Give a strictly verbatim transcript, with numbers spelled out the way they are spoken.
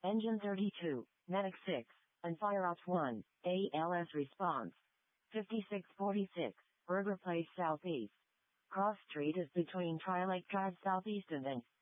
Engine thirty-two, Medic six, and Fireops one, A L S response. fifty-six forty-six, Burger Place Southeast. Cross Street is between Trilake Drive Southeast and then